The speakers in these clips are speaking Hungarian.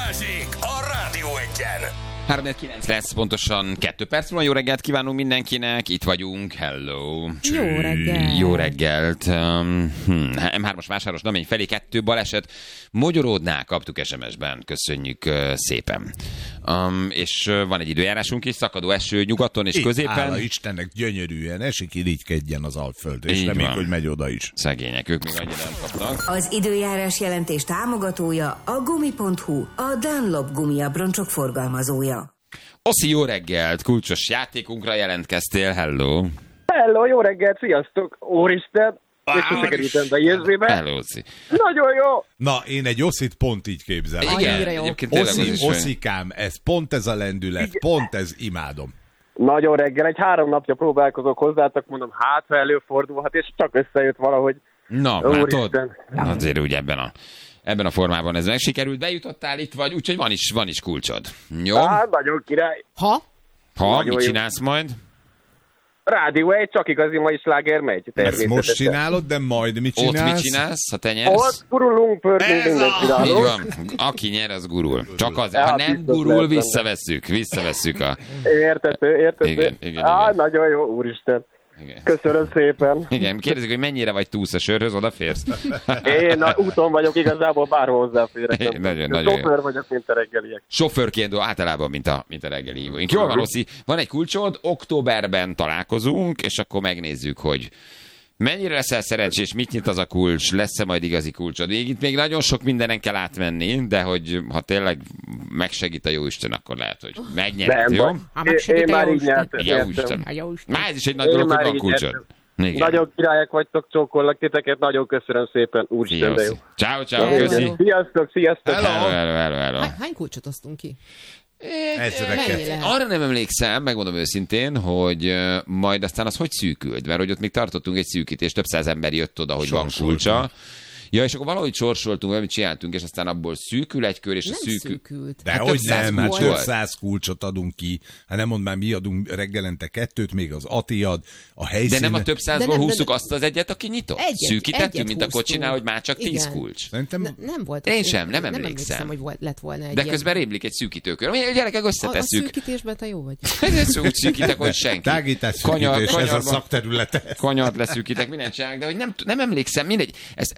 Balázsék a Rádió Egyen. 3-9 lesz, pontosan 2 perc múlva. Jó reggelt kívánunk mindenkinek, itt vagyunk, hello. Jó reggelt. Jó reggelt. M3-as vásáros Namény felé 2 baleset. Mogyoródnál kaptuk SMS-ben, köszönjük szépen. És van egy időjárásunk is, szakadó eső nyugaton és középen. Hála Istennek, gyönyörűen esik, irigykedjen az Alföld, és reméljük, hogy megy oda is. Szegények, ők még annyira nem kapnak. Az időjárás jelentés támogatója a Gumi.hu, a Dunlop gumiabroncsok forgalmazója. Oszi, jó reggelt, kulcsos játékunkra jelentkeztél, hello. Hello, jó reggelt, sziasztok! Úristen! És sose kerültem be érzébe. Hello, Oszi. Nagyon jó! Na, én egy Oszit pont így képzelem. Igen, jó. egyébként tényleg az is Oszikám, ez pont ez a lendület, Igen. pont ez, imádom. Nagyon reggel, egy 3 napja próbálkozok hozzátok, mondom, hát ha előfordulhat, és csak összejött valahogy. Na, Úristen. látod? Azért úgy ebben a formában ez meg sikerült. Bejutottál, itt vagy, úgyhogy van is kulcsod. Jó? Hát, nagyon király. Ha? Ha, nagyon mit jó. csinálsz majd? Rádió egy, csak igazi mai sláger megy. Ezt Természetesen. most csinálod, de majd mit Ott csinálsz? mit csinálsz, ha te nyersz? Ott gurulunk, pörgünk, mindent Így csinálunk. van. Aki nyer, az gurul. Csak az, Ja, ha nem biztos gurul, lehet benne. visszavesszük a... Értető. Igen. Nagyon jó, úristen. Igen. Köszönöm szépen. Igen, kérdezik, hogy mennyire vagy túlsz a sörhöz, odaférsz? Én úton vagyok, igazából bárhol hozzáférek. Nagyon Sofőr vagyok, mint a reggeliek. Sofőrként általában, mint a reggeli hívóink. Jól van, Oszi, van egy kulcsod, októberben találkozunk, és akkor megnézzük, hogy mennyire leszel szerencsés, mit nyit az a kulcs, lesz-e majd igazi kulcsod. Itt még nagyon sok mindenen kell átmenni, de hogy ha tényleg megsegít a Jóisten, akkor lehet, hogy megnyered, Nem jó? baj. Én már így nyertem. Jóisten. Jóisten. Már ez is egy nagy Én dolog, hogy már van így kulcsod. nyertem. Igen. Nagyon királyok vagytok, csókollak titeket, nagyon köszönöm szépen, úristen, de jó. Ciao, Hello. köszi. Sziasztok! Hello. Hány kulcsot osztunk ki? Ezreket. Mennyi lehet? Arra nem emlékszem, megmondom őszintén, hogy majd aztán az hogy szűkült, mert hogy ott még tartottunk egy szűkítést, több száz ember jött oda, hogy van kulcsa. Ja, és akkor valahogy sorsoltunk, valamit csináltunk, és aztán abból szűkül egy kör, és Nem a szűkül... szűkült. De Hát hogy több száz nem, hát kulcs több volt. 100 kulcsot adunk ki. Hát nem mondd már, mi adunk reggelente 2, még az Ati ad, a De helyszínen. nem a több százból nem, húzzuk azt az egyet, aki nyitott? Szűkítettünk, egyet mint a kocsinál, húztunk. hogy már csak 10 Igen. kulcs. Szerintem Nem volt. Én sem, nem Nem emlékszem. emlékszem, hogy lett volna egy De ilyen. közben rémlik egy szűkítőkör. A gyerekek A összetesszük. szűkítésben te jó vagy. Ez úgy szűkítek, hogy senki. tágítás szűkítés, ez a Kanyarban- szakterülete. Kanyart leszűkítek, mindent csinálnak, de hogy nem emlékszem, mindegy.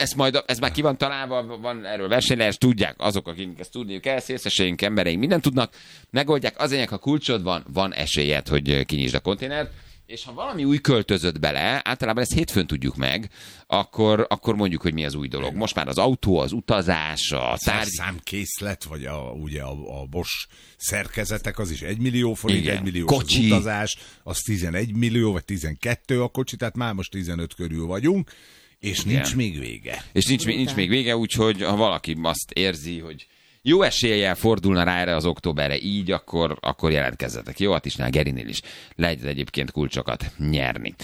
Ez már ki van találva, van erről versenylehes, tudják azok, akik ezt tudniuk kell, szélszeseink, embereink mindent tudnak, megoldják. Az enyek, ha kulcsod van esélyed, hogy kinyisd a konténert. És ha valami új költözött bele, általában ezt hétfőn tudjuk meg, akkor mondjuk, hogy mi az új dolog. Most már az autó, az utazás, a tárgy... Számkészlet, vagy ugye a Bosch szerkezetek, az is 1 millió forint, Igen. 1 millió Kocsi. az utazás, az 11 millió, vagy 12 a kocsi, tehát már most 15 körül vagyunk, és nincs még vége. És nincs még vége, úgyhogy ha valaki azt érzi, hogy jó eséllyel fordulna rá erre az októberre, így akkor jelentkezzetek. Jó, Atisnál, Gerinél is lehet egyébként kulcsokat nyerni.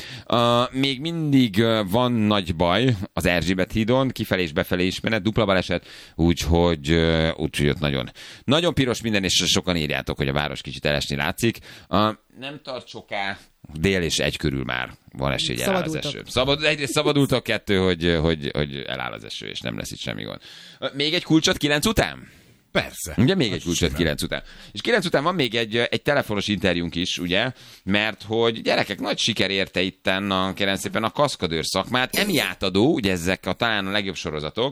Még mindig van nagy baj az Erzsébet hídon, kifelé és befelé is menet, dupla baleset, úgyhogy ott nagyon piros minden, és sokan írjátok, hogy a város kicsit elesni látszik. Nem tart soká, dél és 1 körül már van esély, hogy eláll az eső. Egyrészt szabadultok, 2, hogy eláll az eső, és nem lesz itt semmi gond. Még egy kulcsot 9 után? Persze. Ugye még egy kulcsot 9 után. És 9 után van még egy telefonos interjúnk is, ugye, mert hogy gyerekek, nagy siker érte itten kérem szépen a kaszkadőr szakmát, Emmy átadó, ugye ezek talán a legjobb sorozatok,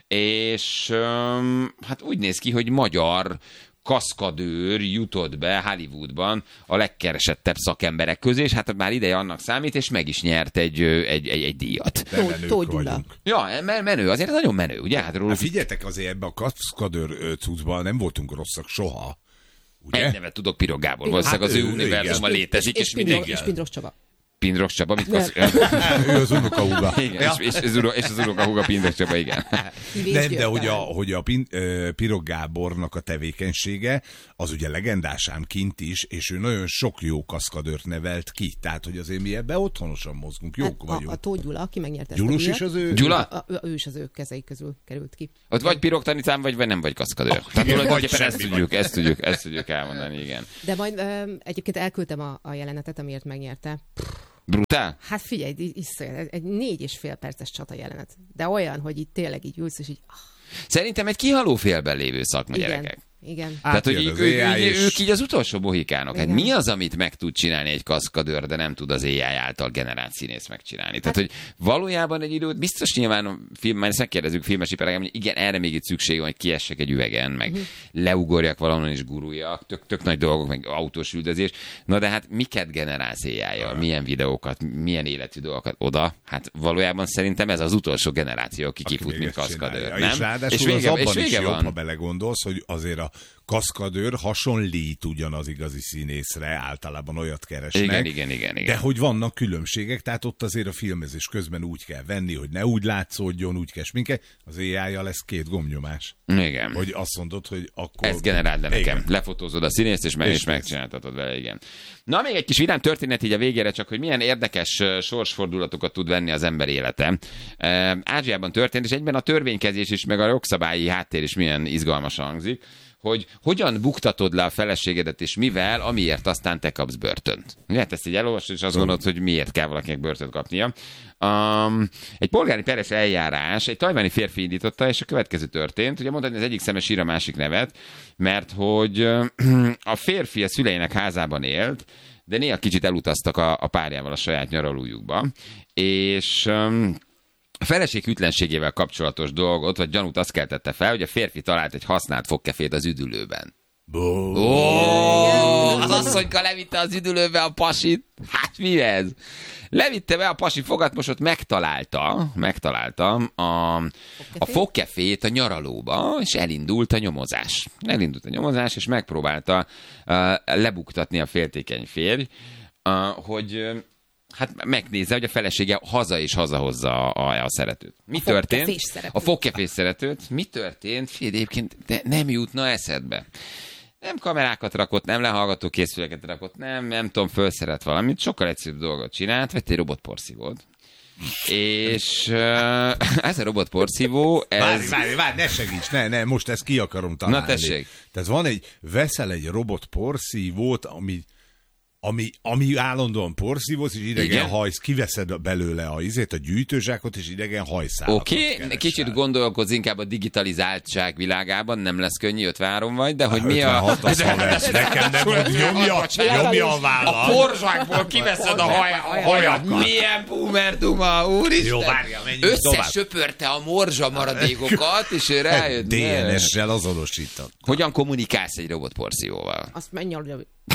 és hát úgy néz ki, hogy magyar kaszkadőr jutott be Hollywoodban a legkeresettebb szakemberek közé, és hát már ideje annak számít, és meg is nyert egy díjat. De menők Tóth Gyula. vagyunk. Ja, menő, azért nagyon menő, ugye? Hát Hát figyeljetek, azért ebbe a kaszkadőr cuccban nem voltunk rosszak soha. Ugye? egy nevet tudok, Pirog Gábor, valószínűleg az ő ő, univerzuma igen. létezik, és mindig... És Pindros Csaba. Pindros Csaba, mit Ő az unokahúga. Igen, és az unokahúga Pindros Csaba, igen. Nem, de hogy a Pirog Gábornak a tevékenysége, az ugye legendásám kint is, és ő nagyon sok jó kaszkadőrt nevelt ki. Tehát, hogy azért mi ebbe otthonosan mozgunk, jók vagyunk. A Tóth Gyula, aki megnyerte ezt a Gyulus díjat. is az ő? Gyula? Ő is az ő kezei közül került ki. Ott vagy pirog tanítám, vagy nem vagy kaszkadőr. Tehát tulajdonképpen ezt tudjuk elmondani, igen. De majd egyébként elküldtem a jelenetet, amiért megnyerte. Brutál? Hát figyelj, iszonyat, egy 4,5 perces csata jelenet. De olyan, hogy itt tényleg így ülsz, és így... Szerintem egy kihaló félben lévő szakma, Igen. gyerekek. Igen. Tehát, hogy Átjön az ők AI így az utolsó mohikánok. Hát Igen. mi az, amit meg tud csinálni egy kaszkadőr, de nem tud az AI által generált színész megcsinálni? Tehát, hogy valójában egy időt, biztos nyilván a film, ezt megkérdezzük filmes iparágában, hogy igen, erre még itt szükség van, hogy kiessek egy üvegen, meg leugorjak valahol és guruljak, tök nagy dolgok, meg autós üldözés. Na de hát miket generálsz AI-jal? Milyen videókat, milyen életű dolgokat oda? Hát valójában szerintem ez az utolsó generáció, aki kifut, mint kaszkadőr. És ráadásul vége, az abban is van. jobb, ha belegondolsz, hogy azért a kaszkadőr hasonlít ugyan az igazi színészre, általában olyat keresnek. Igen. De hogy vannak különbségek, tehát ott azért a filmezés közben úgy kell venni, hogy ne úgy látszódjon, úgy kell sminkelni. Az AI-jal lesz 2 gombnyomás. Igen. Hogy azt mondod, hogy akkor... Ezt generáld le nekem. Igen. Lefotózod a színészt, és megcsináltatod vele, igen. Na, még egy kis vidám történet így a végére, csak hogy milyen érdekes sorsfordulatokat tud venni az ember élete. Ázsiában történt, és egyben a törvénykezés is, meg a jogszabályi háttér is milyen izgalmasan hangzik, hogy hogyan buktatod le a feleségedet, és mivel, amiért aztán te kapsz börtönt. Hát ezt így elolvasod, és azt gondolod, hogy miért kell valakinek börtönt kapnia. Egy polgári peres eljárás, egy tajvani férfi indította, és a következő történt. Ugye mondta, hogy az egyik szeme sír a másik nevet, mert hogy a férfi a szüleinek házában élt, de néha kicsit elutaztak a párjával a saját nyaralójukba, és... a feleség hűtlenségével kapcsolatos dolgot, vagy gyanút azt keltette fel, hogy a férfi talált egy használt fogkefét az üdülőben. Az asszonyka levitte az üdülőbe a pasit. Hát mi ez? Levitte be a pasi fogatmosot, megtalálta a fogkefét a nyaralóba, és elindult a nyomozás. És megpróbálta lebuktatni a féltékeny férj, hogy... hát megnézze, hogy a felesége haza és hazahozza a szeretőt. Mi történt? A fogkefés szeretőt. Mi történt? Egyébként nem jutna eszedbe. Nem kamerákat rakott, nem lehallgató készüléket rakott, nem tudom, felszeret valamit. Sokkal egyszerűbb dolgot csinált, vett egy robotporszívót. És ez a robotporszívó... Várj, ne segíts, ne, most ezt ki akarom találni. Na tessék. Tehát veszel egy robotporszívót, ami állandóan porszívóz, és idegen hajsz, kiveszed belőle a gyűjtőzsákot, és idegen hajszálatot Oké, kicsit gondolkozz inkább a digitalizáltság világában, nem lesz könnyű, 53 vagy, de hogy mi a... 56 lesz, nekem nem mond, nyomja a vállat. A porzsákból kiveszed a hajat. Milyen boomer duma, úristen. Jó, várja, menjünk tovább. Összesöpörte a morzsa maradékokat, és ő rájött. DNS-sel azonosított. Hogyan kommunikálsz egy robotporszívóval? Azt menj aludni.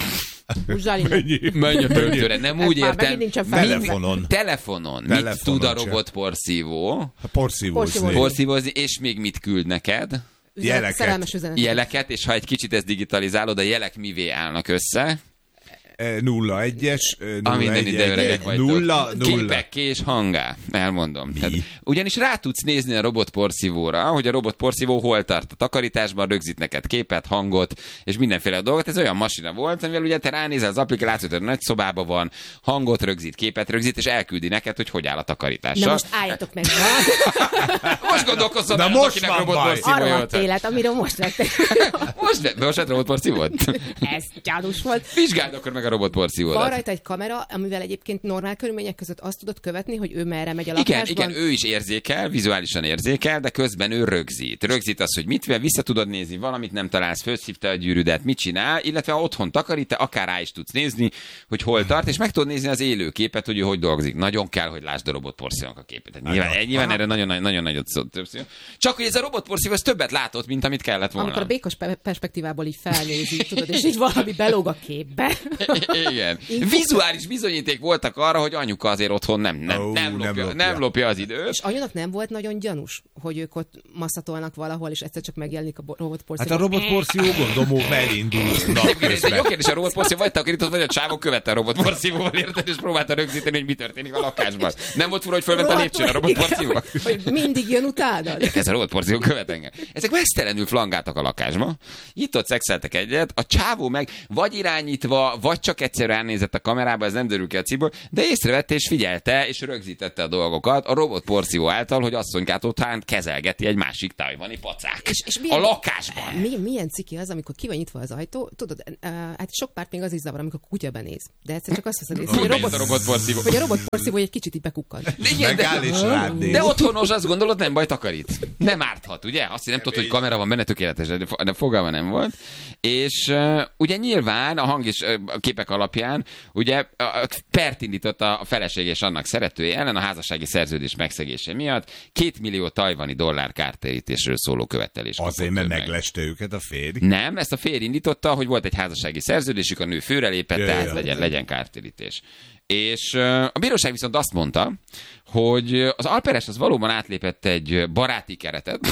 Menj a tönkre, nem úgy értem. Telefonon. Mit tud a robotporszívó? Porszívózni, és még mit küld neked? Jeleket, és ha egy kicsit ezt digitalizálod, a jelek mivé állnak össze? 0-1-es, minden ide öregek vagytok. 0. Képek, és hangá. Elmondom. Tehát, ugyanis rá tudsz nézni a robotporszívóra, hogy a robotporszívó hol tart a takarításban, rögzít neked képet, hangot, és mindenféle dolgot. Ez olyan masina volt, amivel ugye te ránézel az applikációt, hogy nagy szobában van, hangot rögzít, képet rögzít, és elküldi neked, hogy hogy áll a takarítással. Na most álljatok meg. Most gondolkozzon el, akinek robotporszívója volt. Arra élet, amiről most lettek. Most lett robotporszívót? Ez gyanús volt. Vizsgáld akkor meg a robotporszívódat. Van rajta egy kamera, amivel egyébként normál körülmények között azt tudod követni, hogy ő merre megy a lakásban. Igen, ő is érzékel, vizuálisan érzékel, de közben ő rögzít. Rögzít azt, hogy mit vissza tudod nézni, valamit nem találsz, felszívta a gyűrűdet, mit csinál, illetve ha otthon takarít, akár rá is tudsz nézni, hogy hol tart, és meg tudod nézni az élő képet, hogy ő hogy dolgozik. Nagyon kell, hogy lásd a robotporszívónak a képet. Nyilván erre nagyon nagyot több. Csak hogy ez a robotporszívó többet látott, mint amit kellett volna. Amikor a békos perspektívából így felnézi, tudod, és így valami belóg a képbe. Igen. Vizuális bizonyíték voltak arra, hogy anyuka azért otthon nem lopja az időt. És anyunak nem volt nagyon gyanús, hogy ők ott masszatolnak valahol, és egyszer csak megjelenik a robotporszívó. Hát a robotporszívó gondolom elindul. Jó kérdés, a robotporszívó vagy takarított, vagy a csávó követte a robotporszívóval, érted, és próbálta rögzíteni, hogy mi történik a lakásban. Nem volt fura, hogy fölment a lépcsőn a robotporszívó? Hogy mindig jön utánad. Ez a robotporszívó követ engem. Ezek mesztelenül flangáltak a lakásba. Itt-ott szexeltek egyet, a csávó meg vagy irányítva, vagy csak egyszer ránézett a kamerába, ez nem derül ki a cikkből, de észrevette és figyelte, és rögzítette a dolgokat a robotporszívó által, hogy asszonykát otthán kezelgeti egy másik tajvani pacák. És a lakásban. Milyen ciki az, amikor ki van nyitva az ajtó? Tudod, hát sok párt még az is zavar, amikor a kutya benéz. De egyszer csak azt veszed észre, hogy a robotporszívó egy kicsit így bekukkan. De otthonos, azt gondolod, nem baj, takarít. Nem árthat, ugye? Azt nem tudod, hogy kamera van benne, tökéletes, de fogalma nem volt. És ugye nyilván a hang és a képek alapján ugye pert indított a feleség és annak szeretője ellen a házassági szerződés megszegése miatt 2 millió tajvani dollár kártérítésről szóló követelés. Azért, mert megleste őket a férj? Nem, ezt a férj indította, hogy volt egy házassági szerződésük, a nő főrelépett, tehát legyen kártérítés. És a bíróság viszont azt mondta, hogy az alperes az valóban átlépett egy baráti keretet.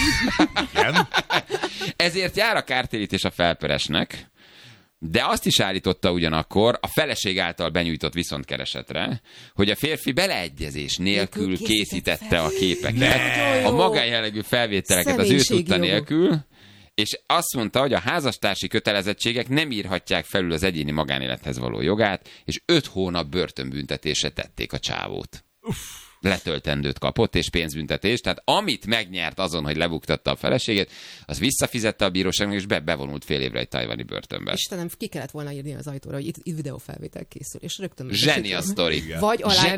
Igen. Ezért jár a kártérítés a felperesnek, de azt is állította ugyanakkor a feleség által benyújtott viszontkeresetre, hogy a férfi beleegyezés nélkül készítette a képeket, a magánjellegű felvételeket az ő tudta nélkül, és azt mondta, hogy a házastársi kötelezettségek nem írhatják felül az egyéni magánélethez való jogát, és 5 hónap börtönbüntetésre tették a csávót. Letöltendőt kapott, és pénzbüntetést, tehát amit megnyert azon, hogy lebuktatta a feleségét, az visszafizette a bíróságnak, és bevonult fél évre egy tajvani börtönbe. Istenem, ki kellett volna írni az ajtóra, hogy itt videófelvétel készül, és rögtön... Zseni a sztori. Vagy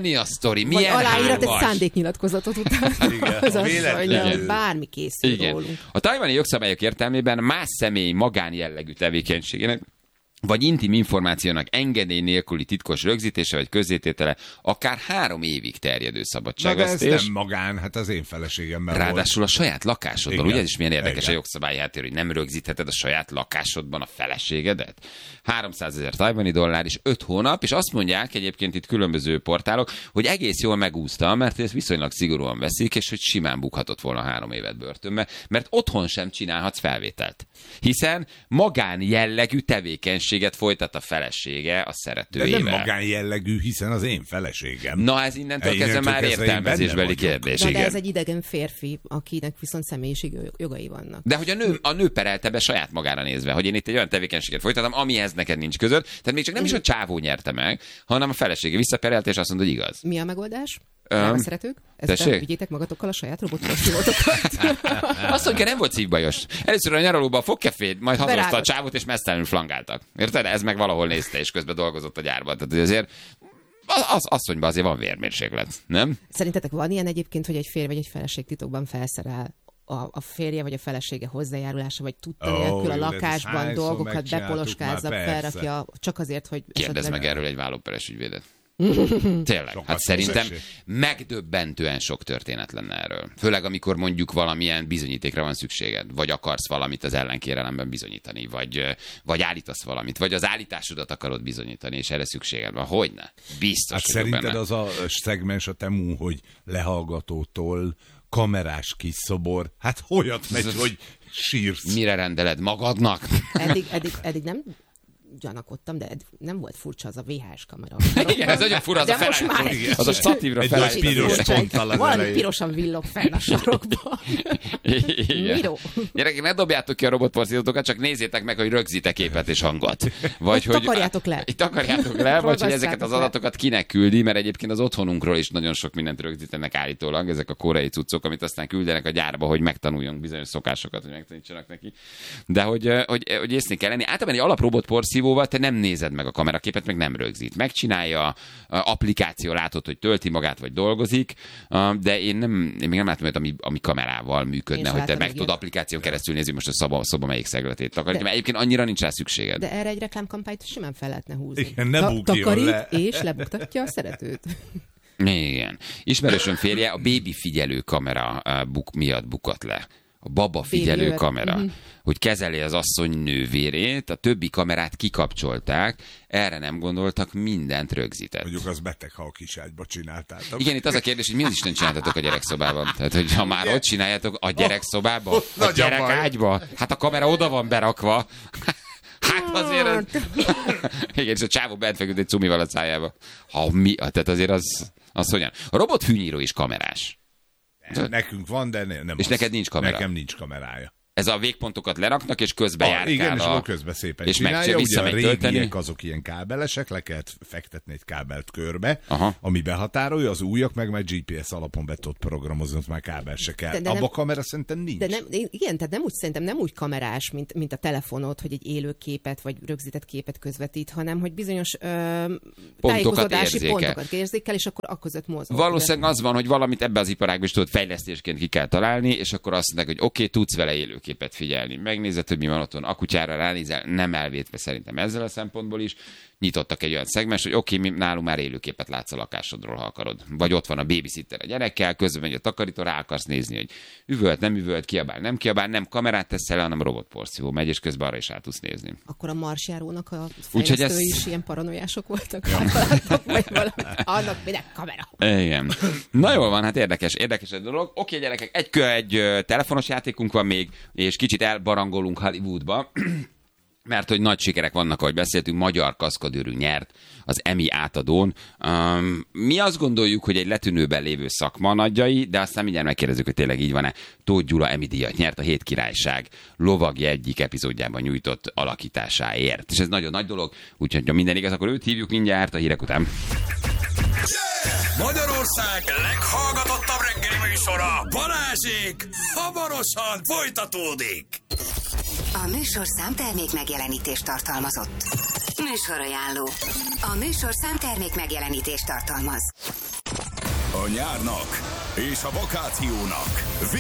aláírat egy szándéknyilatkozatot után. Az asszony, bármi készül rólunk. A tajvani jogszabályok értelmében más személy magánjellegű tevékenységének vagy intim információnak engedély nélküli titkos rögzítése vagy közzététele akár 3 évig terjedő szabadságvesztés. Na de ez nem magán, hát az én feleségemmel ráadásul volt. A saját lakásodban, ugye ez is milyen érdekes a jogszabályi háttér, hogy nem rögzítheted a saját lakásodban a feleségedet. 300 000 tajvani dollár és 5 hónap, és azt mondják egyébként itt különböző portálok, hogy egész jól megúszta, mert ezt viszonylag szigorúan veszik, és hogy simán bukhatott volna 3 évet börtönbe, mert otthon sem csinálhatsz felvételt. Hiszen magán jellegű tevékenységet folytat a felesége a szeretőjével. De nem magánjellegű, hiszen az én feleségem. Na, ez innentől kezdve már értelmezésbeli kérdés. De ez egy idegen férfi, akinek viszont személyiségi jogai vannak. De hogy a nő perelte be saját magára nézve, hogy én itt egy olyan tevékenységet folytatom, amihez neked nincs között. Tehát még csak nem is a csávó nyerte meg, hanem a felesége visszaperelte, és azt mondta, hogy igaz. Mi a megoldás? Szeretők? Ezzel vigyétek magatokkal a saját robotporszívótokat. Azt mondja, nem volt szívbajos. Először a nyaralóban a fogkefét, majd hazahozta a csávót, és mesztelenül flangáltak. Érted? Ez meg valahol nézte, és közben dolgozott a gyárban. Tehát azért az asszonyban azért van vérmérséklet, nem? Szerintetek van ilyen egyébként, hogy egy férj vagy egy feleség titokban felszerel a férje vagy a felesége hozzájárulása, vagy tudta nélkül a lakásban dolgokat bepoloskázza, felrakja, csak azért, hogy... Kérdezz meg erről egy vállóperes ügyvédet. Tényleg, hát szerintem megdöbbentően sok történet lenne erről. Főleg, amikor mondjuk valamilyen bizonyítékra van szükséged, vagy akarsz valamit az ellenkérelemben bizonyítani, vagy állítasz valamit, vagy az állításodat akarod bizonyítani, és erre szükséged van. Hogyne? Biztos. Hát szerinted benne. Az a szegmens a Temu, hogy lehallgatótól kamerás kis szobor, hát olyat megy, hogy sírsz. Mire rendeled magadnak? Eddig nem gyanakodtam, de nem volt furcsa az a VHS kamera. Igen, ez nagyon fura, az a felállító. Az a statívra felállító. Valami pirosan villog fel a sarokba. Miró. Gyerekek, ne dobjátok ki a robotporszívótokat, csak nézzétek meg, hogy rögzítek képet és hangot. Vagy hogy takarjátok le. Vagy hogy ezeket az adatokat kinek küldi, mert egyébként az otthonunkról is nagyon sok mindent rögzítenek állítólag, ezek a koreai cuccok, amit aztán küldenek a gyárba, hogy megtanuljunk bizonyos szokásokat, hogy megtanítsanak neki. De hogy észnél kell lenni. Általában egy alaprobotporszívóval te nem nézed meg a kameraképet, meg nem rögzít. Megcsinálja, applikáció látod, hogy tölti magát, vagy dolgozik, de én még nem látom, hogy ami kamerával működne, hogy te meg tudod applikáción keresztül nézni most a szoba melyik szegletét takarítja, mert egyébként annyira nincs rá szükséged. De erre egy reklámkampányt simán fel lehetne húzni. Igen, ne bukjon le. És lebuktatja a szeretőt. Igen. Ismerősöm férje a baby figyelő kamera miatt bukott le. A baba figyelő kamera, hogy kezeli az asszony nővérét, a többi kamerát kikapcsolták, erre nem gondoltak, mindent rögzített. Mondjuk az beteg, ha a kiságyba csináltátok. Igen, itt az a kérdés, hogy mi is nem csináltatok a gyerekszobában. Tehát, hogy ha már ott csináljátok a gyerekszobában, a gyerekágyba, hát a kamera oda van berakva. Hát azért... Igen, és a csávó bent feküdt egy cumival a szájába. Tehát azért az hogyan? A robothűnyíró is kamerás. Nekünk van, de nem. És neked nincs kamera? Nekem nincs kamerája. Ez a végpontokat leraknak, és közben járkál igen, és akkor közben szépen és csinálja. Ugye a tölteni. régiek azok ilyen kábelesek, le kellett fektetni egy kábelt körbe, Aha. ami behatárolja, az újak meg már GPS alapon be tudod programozni, ott már kábel se kell. Abba a kamera szerintem nincs. De igen, tehát szerintem nem úgy kamerás, mint a telefonod, hogy egy élő képet vagy rögzített képet közvetít, hanem hogy bizonyos tájékozódási pontokat érzékel, és akkor között mozog. Valószínűleg az van, hogy valamit ebbe az iparágban is tudod fejlesztésként ki kell találni, és akkor azt mondják, hogy oké, tudsz vele élőképet figyelni. Megnézed, hogy mi van otthon, a kutyára ránézel, nem elvétve szerintem ezzel a szempontból is. Nyitottak egy olyan szegmens, hogy oké, nálunk már élőképet látsz a lakásodról, ha akarod. Vagy ott van a babysitter a gyerekkel, közben megy a takarító, rá akarsz nézni, hogy üvölt, nem üvölt, kiabál, nem kiabál, nem kamerát teszel, hanem robotporszívó megy, és közben arra is rá tudsz nézni. Akkor a marsjárónak a fejlesztői is ilyen paranoiások voltak. Vagy valami. Annak minek kamera. Igen. Na jól van, hát érdekes a dolog. Oké, gyerekek, egy telefonos játékunk van még, és kicsit elbarangolunk Hollywoodba. Mert hogy nagy sikerek vannak, ahogy beszéltünk, magyar kaszkadőrünk nyert az Emmy átadón. Mi azt gondoljuk, hogy egy letűnőben lévő szakma nagyjai, de aztán mindjárt megkérdezzük, hogy tényleg így van-e. Tóth Gyula Emmy díjat nyert a Hét Királyság lovagja egyik epizódjában nyújtott alakításáért. És ez nagyon nagy dolog, úgyhogy ha minden igaz, akkor őt hívjuk mindjárt a hírek után. Magyarország leghallgatottabb reggeli műsora, Balázsék, hamarosan folytatódik. A műsor számtermék megjelenítést tartalmazott. Műsorajánló. A műsor számtermék megjelenítést tartalmaz. A nyárnak és a vakációnak